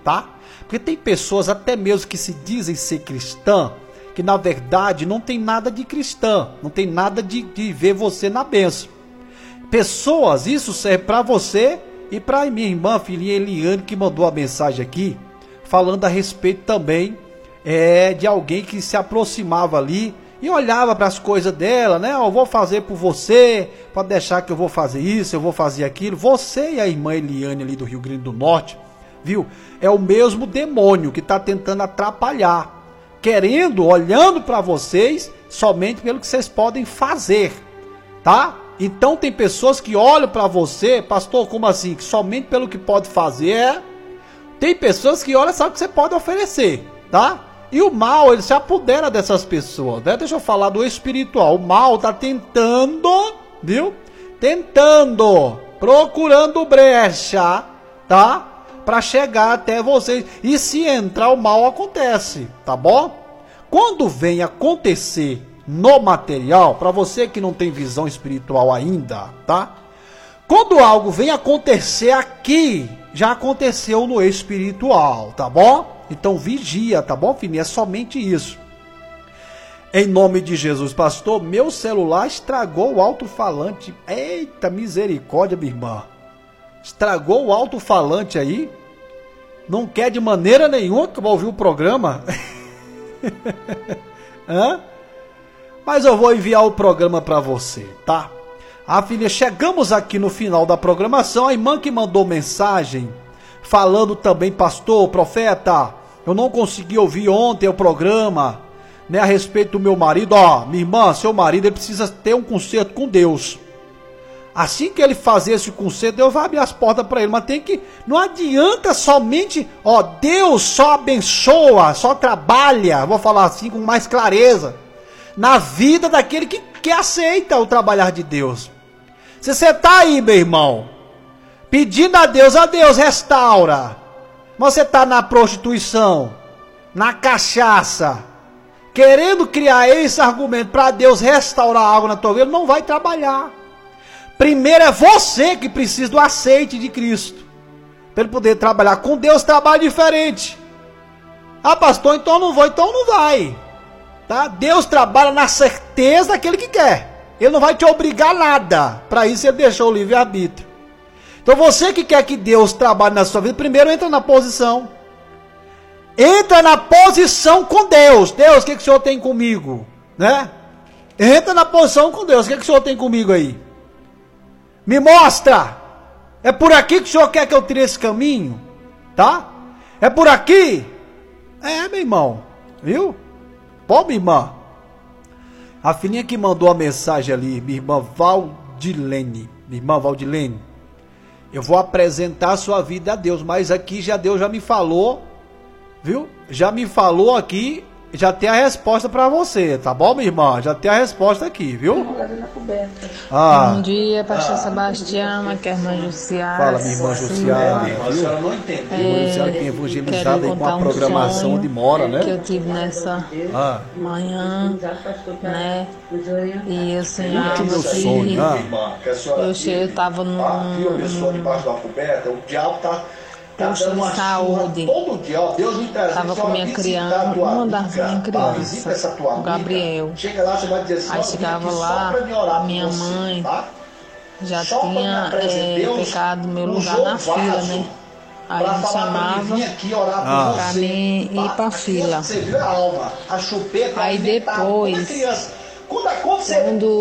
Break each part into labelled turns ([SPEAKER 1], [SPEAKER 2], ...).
[SPEAKER 1] tá? Porque tem pessoas até mesmo que se dizem ser cristã, que na verdade não tem nada de cristã, não tem nada de ver você na bênção. Pessoas, isso serve para você e para minha irmã, filhinha Eliane, que mandou a mensagem aqui, falando a respeito também de alguém que se aproximava ali e olhava para as coisas dela, né? Eu vou fazer por você, pode deixar que eu vou fazer isso, eu vou fazer aquilo. Você e a irmã Eliane ali do Rio Grande do Norte, viu? É o mesmo demônio que está tentando atrapalhar, querendo, olhando para vocês somente pelo que vocês podem fazer, tá? Então tem pessoas que olham para você, pastor, como assim? Que somente pelo que pode fazer. Tem pessoas que olham só o que você pode oferecer, tá? E o mal, ele se apodera dessas pessoas, né? Deixa eu falar do espiritual. O mal tá tentando, viu? Procurando brecha, tá? Para chegar até vocês. E se entrar, o mal acontece, tá bom? Quando vem acontecer no material, para você que não tem visão espiritual ainda, tá? Quando algo vem acontecer aqui, já aconteceu no espiritual, tá bom? Então vigia, tá bom, filhinha? É somente isso. Em nome de Jesus, pastor, meu celular estragou o alto-falante. Eita, misericórdia, minha irmã. Estragou o alto-falante aí? Não quer de maneira nenhuma que eu vou ouvir o programa? Hã? Mas eu vou enviar o programa para você, tá? Filha, chegamos aqui no final da programação. A irmã que mandou mensagem falando também, pastor, profeta, eu não consegui ouvir ontem o programa, né, a respeito do meu marido. Minha irmã, seu marido, ele precisa ter um conserto com Deus. Assim que ele fazer esse conserto, Deus vai abrir as portas para ele. Mas tem que, não adianta somente, Deus só abençoa, só trabalha, vou falar assim com mais clareza, na vida daquele que aceita o trabalhar de Deus. Se você está aí, meu irmão, pedindo a Deus restaura. Você está na prostituição, na cachaça, querendo criar esse argumento para Deus restaurar algo na tua vida, não vai trabalhar. Primeiro é você que precisa do aceite de Cristo, para ele poder trabalhar. Com Deus trabalha diferente. Pastor, então não vou, então não vai. Tá? Deus trabalha na certeza daquele que quer. Ele não vai te obrigar a nada. Para isso ele deixou o livre-arbítrio. Então você que quer que Deus trabalhe na sua vida, primeiro entra na posição. Entra na posição com Deus. Deus, o que o Senhor tem comigo? Né? Entra na posição com Deus. O que o Senhor tem comigo aí? Me mostra. É por aqui que o Senhor quer que eu tire esse caminho? Tá? É por aqui? Meu irmão. Viu? Bom, minha irmã. A filhinha que mandou a mensagem ali, minha irmã Valdilene. Minha irmã Valdilene. Eu vou apresentar a sua vida a Deus, mas aqui Deus já me falou, viu? Já me falou aqui, já tem a resposta para você, tá bom, minha irmã? Já tem a resposta aqui, viu?
[SPEAKER 2] Bom dia, pastor Sebastião, aqui é a irmã Jussiara.
[SPEAKER 1] Fala, minha irmã Jussiara. A senhora não entende. A irmã Jussiara tem evangelizado aí com a programação onde mora, né?
[SPEAKER 2] Que eu tive nessa manhã, né? E o Senhor
[SPEAKER 1] meu sonho,
[SPEAKER 2] eu estava num posto de saúde. Estava com minha criança, uma das minhas crianças, o Gabriel. Aí chegava lá, a minha mãe já tinha pecado no meu lugar na fila, né? Aí me chamava para mim ir para a fila. Aí depois, quando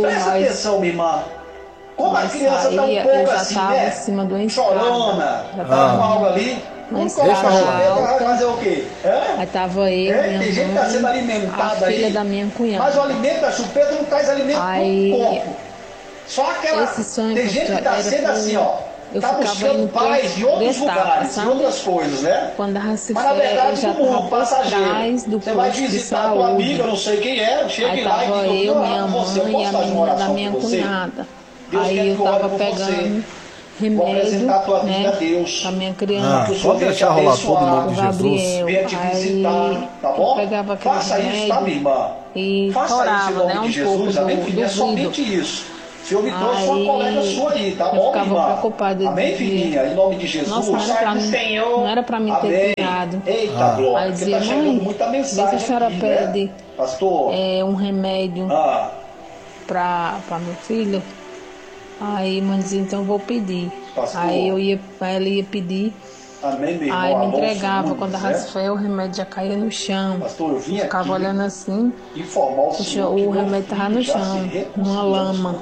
[SPEAKER 2] nós saía, eu já estava em cima do escada. Já estava algo ali. Na escada alta. Aí estava eu, minha mãe, a filha da minha cunhada.
[SPEAKER 1] Mas o alimento da chupeta não traz alimento pro corpo. Só aquela.
[SPEAKER 2] Esse sonho,
[SPEAKER 1] tem gente que tá sendo assim,
[SPEAKER 2] eu ficava indo
[SPEAKER 1] paz de outros lugares, de outras coisas, né?
[SPEAKER 2] Quando dava se eu já estava atrás do posto de saúde.
[SPEAKER 1] Amiga, eu não sei quem é,
[SPEAKER 2] aí estava eu, minha mãe e a menina da minha cunhada. Aí eu estava pegando remédio, né, pra minha criança.
[SPEAKER 1] Pode deixar rolar tudo em nome de
[SPEAKER 2] Gabriel.
[SPEAKER 1] Jesus.
[SPEAKER 2] Aí eu pegava aquele remédio e torava, né, um pouco do vidro.
[SPEAKER 1] O senhor me trouxe uma colega sua aí, tá bom,
[SPEAKER 2] eu ficava preocupada.
[SPEAKER 1] Amém, filhinha? Em nome de Jesus.
[SPEAKER 2] Nossa, não era pra mim ter criado.
[SPEAKER 1] Eita, glória.
[SPEAKER 2] Aí dizia, mãe, vê se a senhora pede
[SPEAKER 1] pastor,
[SPEAKER 2] um remédio pra meu filho. Aí mãe dizia, então eu vou pedir.
[SPEAKER 1] Pastor.
[SPEAKER 2] Aí ela ia pedir.
[SPEAKER 1] Amém, meu irmão.
[SPEAKER 2] Aí me entregava, quando dava fé, o remédio já caía no chão.
[SPEAKER 1] Pastor, eu vim
[SPEAKER 2] ficava olhando assim, o remédio estava no chão, numa lama.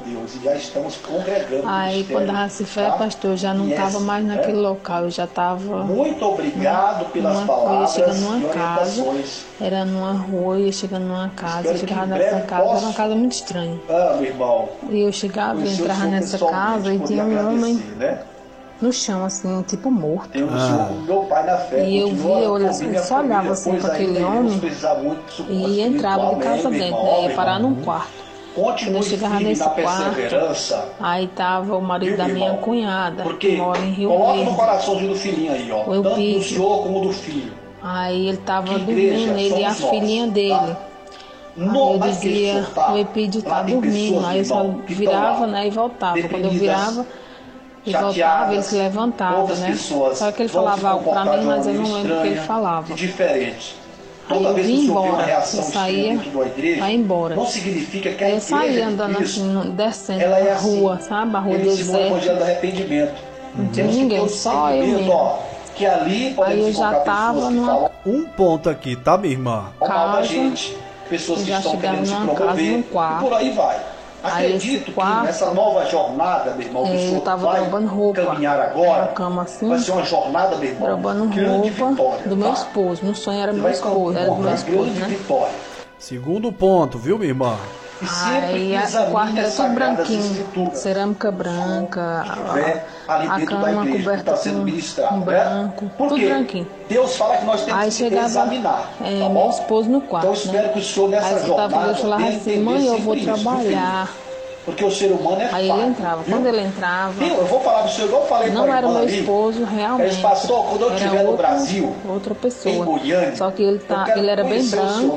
[SPEAKER 2] Aí quando dava fé, pastor, eu já não estava mais naquele local, eu já estava.
[SPEAKER 1] Muito obrigado pelas palavras.
[SPEAKER 2] Chegando numa casa, era numa rua, ia chegando numa casa, eu chegava nessa casa, era uma casa muito estranha.
[SPEAKER 1] Meu irmão.
[SPEAKER 2] E eu chegava e entrava nessa casa e tinha um homem no chão, assim, tipo morto.
[SPEAKER 1] Meu pai na fé,
[SPEAKER 2] e eu via, eu só olhava assim para aquele homem e entrava de casa dentro, né? Ia parar num quarto. Quando eu chegava nesse quarto, aí tava o marido da minha cunhada, que mora em Rio Verde.
[SPEAKER 1] Coloca no coraçãozinho do filhinho aí, ó. Tanto do senhor como do filho.
[SPEAKER 2] Aí ele tava dormindo, ele e a filhinha dele. Aí eu dizia, o Epídio tá dormindo. Aí eu só virava, né, e voltava. Quando eu virava e voltava, ele se levantava, né? Só que ele falava algo pra mim, mas eu não lembro o que ele falava. Aí eu vim embora, eu saía, vai embora. Aí eu saía andando assim, descendo a rua, sabe? A rua deserta. Não tinha ninguém, só eu mesmo. Aí eu já tava numa
[SPEAKER 1] ponto aqui, tá, minha irmã?
[SPEAKER 2] Casa, eu já chegava numa casa, num quarto. Aí esse quarto,
[SPEAKER 1] nessa nova jornada, meu irmão,
[SPEAKER 2] eu tava trocando roupa na cama assim,
[SPEAKER 1] vai ser uma jornada, meu irmão,
[SPEAKER 2] trocando roupa do meu esposo. No sonho era meu esposo, era do meu esposo, né?
[SPEAKER 1] Segundo ponto, viu, minha irmã?
[SPEAKER 2] Aí o quarto era tudo branquinho, cerâmica branca, a cama coberta com branco, tudo branquinho.
[SPEAKER 1] Deus fala que nós temos
[SPEAKER 2] aí chegava meu esposo no quarto,
[SPEAKER 1] então, espero que o senhor nessa
[SPEAKER 2] aí eu falava assim, mãe, eu vou trabalhar.
[SPEAKER 1] Porque o ser humano é
[SPEAKER 2] aí ele entrava, viu? Quando ele entrava,
[SPEAKER 1] eu vou falar pro senhor, igual eu falei
[SPEAKER 2] não era meu esposo realmente,
[SPEAKER 1] pastor, quando eu
[SPEAKER 2] era
[SPEAKER 1] estiver no Brasil,
[SPEAKER 2] outra pessoa,
[SPEAKER 1] em Goiânia,
[SPEAKER 2] só que ele era bem branco,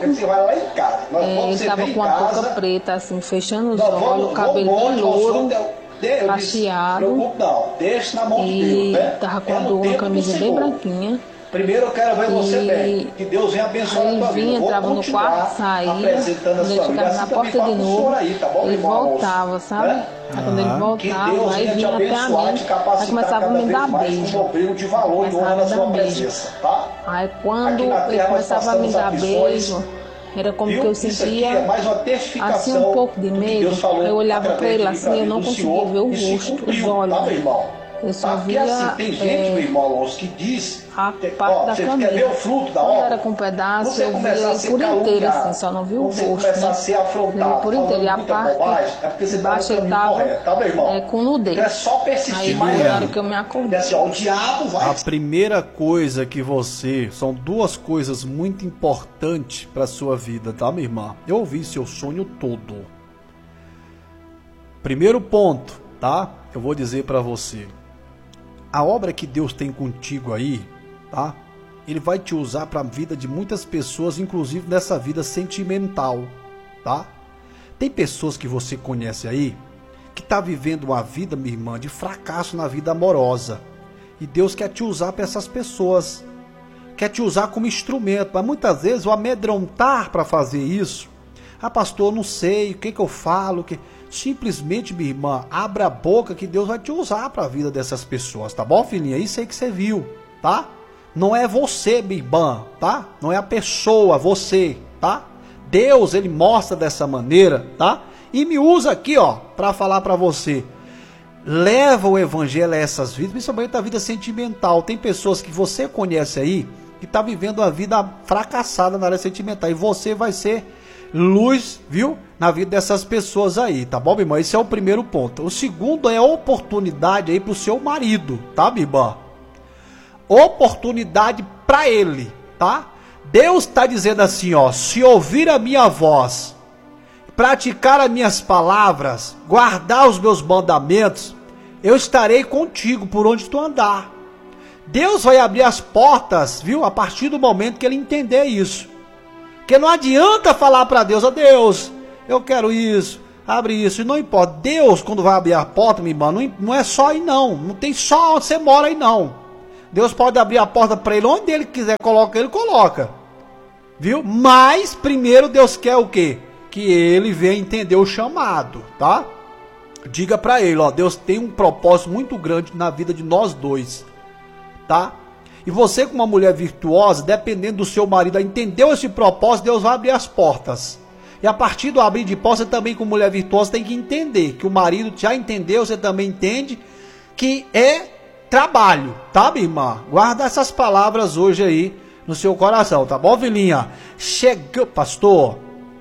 [SPEAKER 2] ele tava com a touca preta assim, fechando os olhos, o cabelo bem louro, cacheado, e tava com uma camisa bem branquinha.
[SPEAKER 1] Primeiro eu quero ver você bem. Que Deus venha abençoar a tua vida.
[SPEAKER 2] Ele vinha, entrava no quarto, saía, quando ele ficava na porta de novo, ele voltava, sabe? Aí quando ele voltava, aí vinha até a mim, aí começava a me dar beijo. Começava a me dar beijo. Aí quando ele começava a me dar beijo, era como que eu sentia assim um pouco de medo. Eu olhava para ele assim, eu não conseguia ver o rosto, os olhos. Eu só via
[SPEAKER 1] tem gente, meu irmão Alonso, que diz
[SPEAKER 2] a parte da camisa.
[SPEAKER 1] Quer ver o fruto da
[SPEAKER 2] obra?
[SPEAKER 1] obra?
[SPEAKER 2] Era com um pedaço, eu via ele por inteiro, assim, só não vi o rosto,
[SPEAKER 1] né? A ser afrontado,
[SPEAKER 2] por inteiro. E a parte de baixo ele estava com nudez.
[SPEAKER 1] É só persistir.
[SPEAKER 2] Aí na hora que eu me acordei.
[SPEAKER 1] O diabo vai... A primeira coisa que você... São duas coisas muito importantes para sua vida, tá, minha irmã? Eu ouvi seu sonho todo. Primeiro ponto, tá? Eu vou dizer para você. A obra que Deus tem contigo aí, tá? Ele vai te usar para a vida de muitas pessoas, inclusive nessa vida sentimental, tá? Tem pessoas que você conhece aí que tá vivendo uma vida, minha irmã, de fracasso na vida amorosa. E Deus quer te usar para essas pessoas. Quer te usar como instrumento, mas muitas vezes o amedrontar para fazer isso. Ah, pastor, não sei, o que eu falo, simplesmente, minha irmã, abra a boca que Deus vai te usar para a vida dessas pessoas, tá bom, filhinha? Isso aí que você viu, tá? Não é você, minha irmã, tá? Não é a pessoa, você, tá? Deus, ele mostra dessa maneira, tá? E me usa aqui, ó, para falar para você. Leva o evangelho a essas vidas, principalmente a vida sentimental. Tem pessoas que você conhece aí que tá vivendo uma vida fracassada na área sentimental e você vai ser luz, viu? Na vida dessas pessoas aí, tá bom, minha irmã? Esse é o primeiro ponto. O segundo é a oportunidade aí pro seu marido, tá, minha irmã? Oportunidade para ele, tá? Deus tá dizendo assim, ó, se ouvir a minha voz, praticar as minhas palavras, guardar os meus mandamentos, eu estarei contigo por onde tu andar. Deus vai abrir as portas, viu? A partir do momento que ele entender isso. Porque não adianta falar para Deus, ó Deus, eu quero isso. abre isso. E não importa, Deus, quando vai abrir a porta, minha irmã, não é só aí não. Não tem só onde você mora aí não. Deus pode abrir a porta para ele, onde ele quiser coloca, ele coloca. Viu? Mas primeiro Deus quer o quê? Que ele venha entender o chamado, tá? Diga para ele, ó, Deus tem um propósito muito grande na vida de nós dois, tá? E você, como uma mulher virtuosa, dependendo do seu marido, entendeu esse propósito, Deus vai abrir as portas. E a partir do abrir de portas, você também, como mulher virtuosa, tem que entender que o marido já entendeu, você também entende que é trabalho, tá, minha irmã? Guarda essas palavras hoje aí no seu coração, tá bom, filhinha? Chegou, pastor.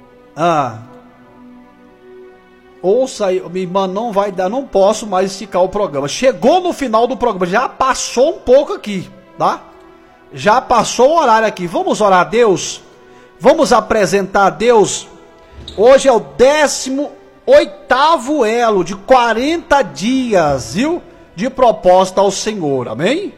[SPEAKER 1] Ouça aí, minha irmã, não vai dar, não posso mais esticar o programa. Chegou no final do programa, já passou um pouco aqui, tá? Já passou o horário aqui. Vamos orar a Deus? Vamos apresentar a Deus? Hoje é o 18º elo de 40 dias, viu? De proposta ao Senhor, amém?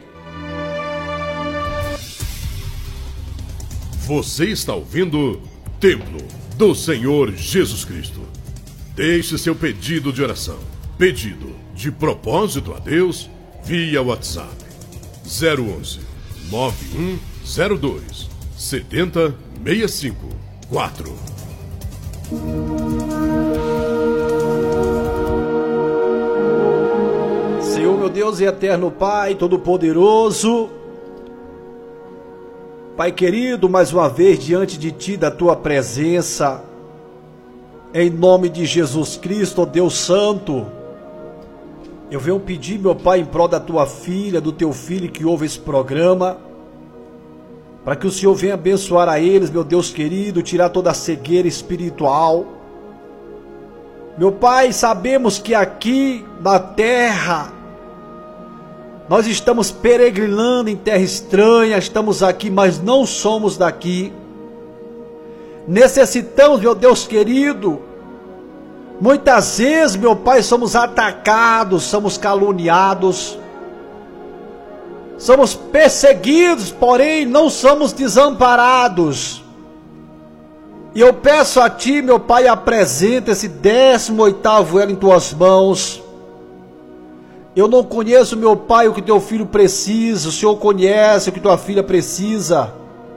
[SPEAKER 3] Você está ouvindo Templo do Senhor Jesus Cristo. Deixe seu pedido de oração, pedido de propósito a Deus via WhatsApp 011 9102 70654.
[SPEAKER 1] Senhor, meu Deus e eterno Pai, Todo-Poderoso, Pai querido, mais uma vez diante de Ti, da Tua presença, em nome de Jesus Cristo, ó Deus Santo, eu venho pedir, meu Pai, em prol da Tua filha, do Teu filho que ouve esse programa, para que o Senhor venha abençoar a eles, meu Deus querido, tirar toda a cegueira espiritual. Meu Pai, sabemos que aqui na terra, nós estamos peregrinando em terra estranha, estamos aqui, mas não somos daqui. Necessitamos, meu Deus querido, muitas vezes, meu Pai, somos atacados, somos caluniados, somos perseguidos, porém não somos desamparados. E eu peço a Ti, meu Pai, apresenta esse 18º elo em Tuas mãos. Eu não conheço, meu Pai, o que Teu filho precisa, o Senhor conhece o que Tua filha precisa.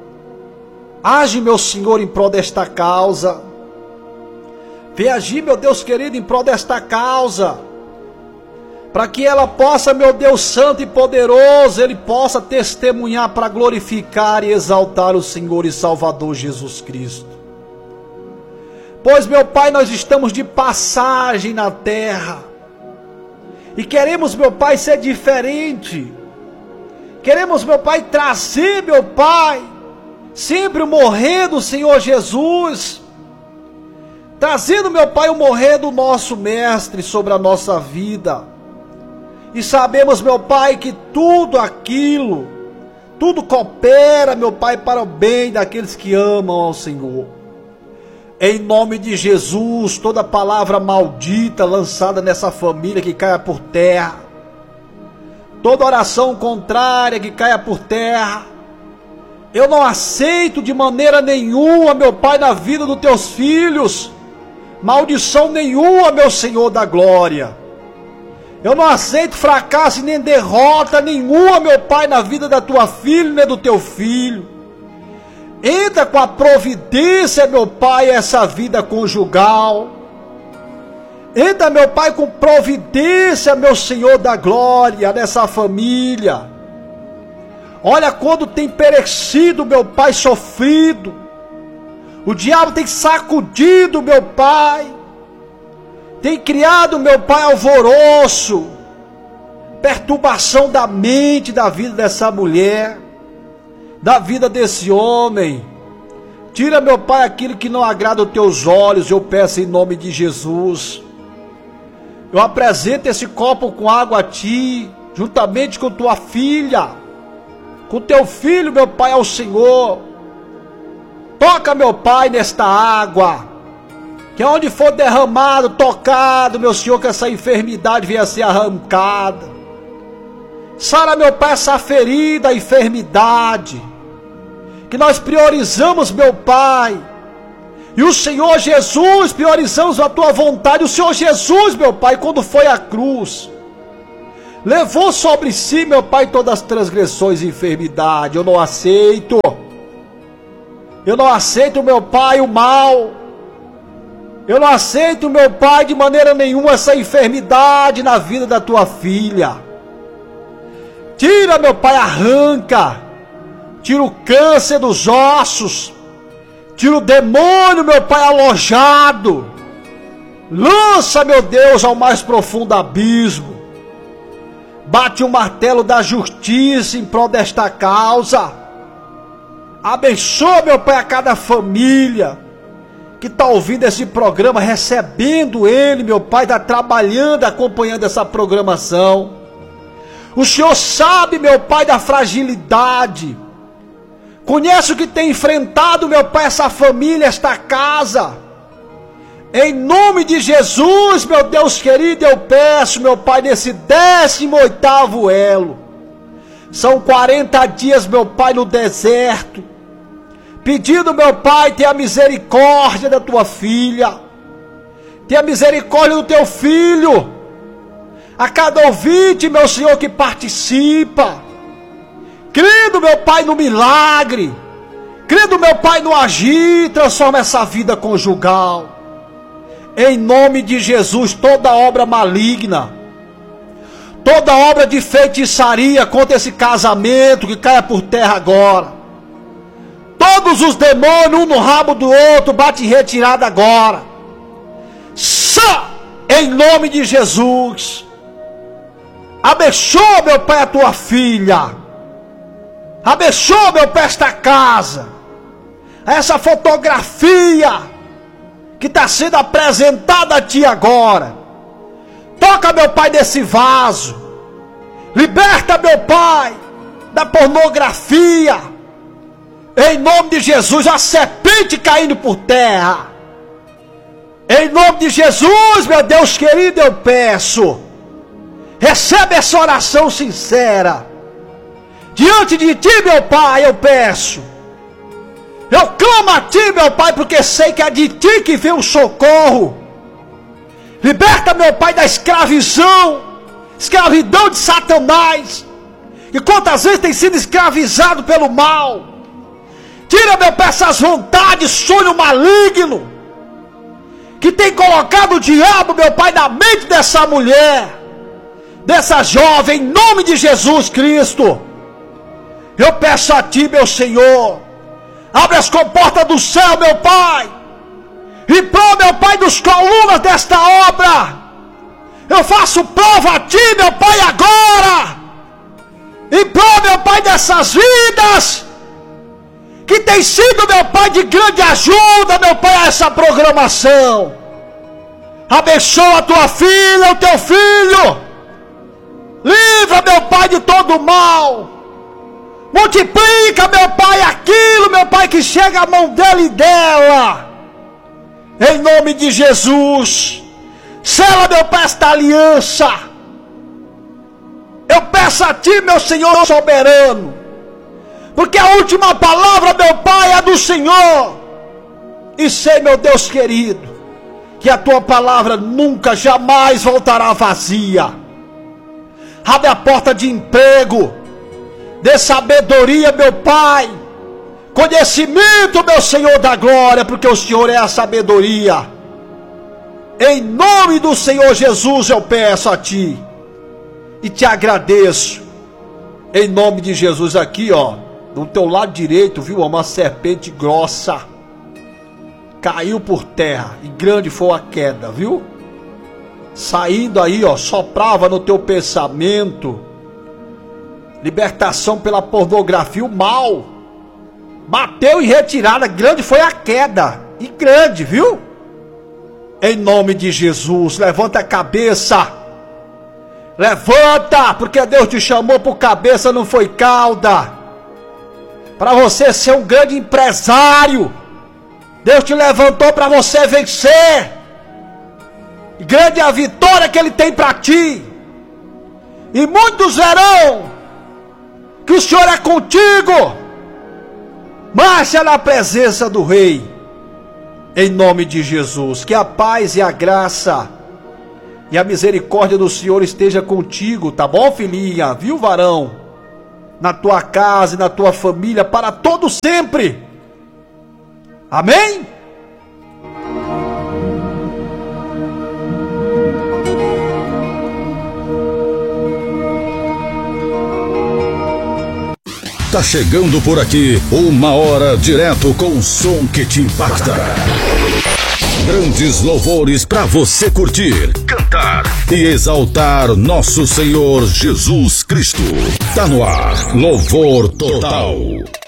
[SPEAKER 1] Age, meu Senhor, em prol desta causa. Vem agir, meu Deus querido, em prol desta causa, para que ela possa, meu Deus santo e poderoso, ele possa testemunhar para glorificar e exaltar o Senhor e Salvador Jesus Cristo. Pois, meu Pai, nós estamos de passagem na terra, e queremos, meu Pai, ser diferente. Queremos, meu Pai, trazer, meu Pai, sempre o morrer do Senhor Jesus, trazendo, meu Pai, o morrer do nosso Mestre sobre a nossa vida. E sabemos, meu Pai, que tudo aquilo, tudo coopera, meu Pai, para o bem daqueles que amam ao Senhor. Em nome de Jesus, toda palavra maldita lançada nessa família que caia por terra, toda oração contrária que caia por terra, eu não aceito de maneira nenhuma, meu Pai, na vida dos Teus filhos, maldição nenhuma, meu Senhor da glória. Eu não aceito fracasso e nem derrota nenhuma, meu Pai, na vida da Tua filha nem do Teu filho. Entra com a providência, meu Pai, essa vida conjugal. Entra, meu Pai, com providência, meu Senhor da glória, nessa família. Olha quando tem perecido, meu Pai, sofrido. O diabo tem sacudido, meu Pai. Tem criado, meu Pai, alvoroço, perturbação da mente, da vida dessa mulher, da vida desse homem. Tira, meu Pai, aquilo que não agrada aos Teus olhos, eu peço em nome de Jesus. Eu apresento esse copo com água a Ti, juntamente com Tua filha, com Teu filho, meu Pai, ao Senhor. Toca, meu Pai, nesta água, que onde for derramado, tocado, meu Senhor, que essa enfermidade venha a ser arrancada. Sara, meu Pai, essa ferida, a enfermidade, que nós priorizamos, meu Pai, E o Senhor Jesus, priorizamos a tua vontade. O Senhor Jesus, meu Pai, quando foi à cruz, levou sobre si, meu Pai, todas as transgressões e enfermidade. Eu não aceito. Eu não aceito, meu Pai, o mal. Eu não aceito, meu Pai, de maneira nenhuma essa enfermidade na vida da tua filha. Tira, meu Pai, arranca. Tira o câncer dos ossos. Tira o demônio, meu Pai, alojado. Lança, meu Deus, ao mais profundo abismo. Bate o martelo da justiça em prol desta causa. Abençoa, meu Pai, a cada família que está ouvindo esse programa, recebendo ele, meu Pai, está trabalhando, acompanhando essa programação. O Senhor sabe, meu Pai, da fragilidade. Conhece o que tem enfrentado, meu Pai, essa família, esta casa. Em nome de Jesus, meu Deus querido, eu peço, meu Pai, nesse 18º elo. São 40 dias, meu Pai, no deserto. Pedindo, meu Pai, tenha misericórdia da tua filha. Tenha misericórdia do teu filho. A cada ouvinte, meu Senhor, que participa. Crendo, meu Pai, no milagre. Crendo, meu Pai, no agir. Transforma essa vida conjugal. Em nome de Jesus, toda obra maligna, toda obra de feitiçaria contra esse casamento, que caia por terra agora. Todos os demônios, um no rabo do outro, bate em retirada agora. Só em nome de Jesus. Abençoa, meu Pai, a tua filha. Abençoa, meu Pai, esta casa. Essa fotografia que está sendo apresentada a ti agora. Toca, meu Pai, nesse vaso. Liberta, meu Pai, da pornografia. Em nome de Jesus, a serpente caindo por terra. Em nome de Jesus, meu Deus querido, eu peço. Recebe essa oração sincera. Diante de ti, meu Pai, eu peço. Eu clamo a ti, meu Pai, porque sei que é de ti que vem o socorro. Liberta, meu Pai, da escravidão de Satanás. E quantas vezes tem sido escravizado pelo mal. Tira, meu Pai, essas vontades, sonho maligno, que tem colocado o diabo, meu Pai, na mente dessa mulher, dessa jovem, em nome de Jesus Cristo. Eu peço a ti, meu Senhor, abre as comportas do céu, meu Pai, e prova, meu Pai, dos colunas desta obra. Eu faço prova a ti, meu Pai, agora, e prova, meu Pai, dessas vidas, que tem sido, meu Pai, de grande ajuda, meu Pai, a essa programação. Abençoa a tua filha, o teu filho. Livra, meu Pai, de todo o mal. Multiplica, meu Pai, aquilo, meu Pai, que chega à mão dele e dela. Em nome de Jesus. Sela, meu Pai, esta aliança. Eu peço a ti, meu Senhor soberano, porque a última palavra, meu Pai, é do Senhor. E sei, meu Deus querido, que a tua palavra nunca, jamais voltará vazia. Abre a porta de emprego, dê sabedoria, meu Pai, conhecimento, meu Senhor da glória, porque o Senhor é a sabedoria. Em nome do Senhor Jesus eu peço a ti e te agradeço. Em nome de Jesus, aqui, ó, do teu lado direito, viu, uma serpente grossa caiu por terra, e grande foi a queda, viu? Saindo aí, ó, soprava no teu pensamento libertação pela pornografia, o mal bateu em retirada, grande foi a queda, e grande, viu? Em nome de Jesus, levanta a cabeça. Levanta, porque Deus te chamou por cabeça, não foi cauda. Para você ser um grande empresário. Deus te levantou para você vencer. E grande é a vitória que Ele tem para ti. E muitos verão que o Senhor é contigo. Marcha na presença do Rei. Em nome de Jesus, que a paz e a graça e a misericórdia do Senhor esteja contigo, tá bom, filhinha? Viu, varão? Na tua casa e na tua família, para todo sempre. Amém?
[SPEAKER 4] Tá chegando por aqui uma hora direto com o som que te impacta. Grandes louvores para você curtir, cantar e exaltar nosso Senhor Jesus Cristo. Tá no ar, Louvor Total.